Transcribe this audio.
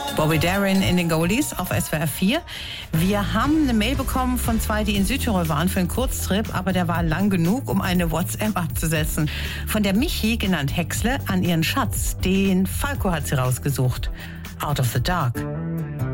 Bobby Darin in den Goldies auf SWR 4. Wir haben eine Mail bekommen von zwei, die in Südtirol waren für einen Kurztrip, aber der war lang genug, um eine WhatsApp abzusetzen. Von der Michi, genannt Häcksle, an ihren Schatz. Den Falco hat sie rausgesucht. Out of the Dark.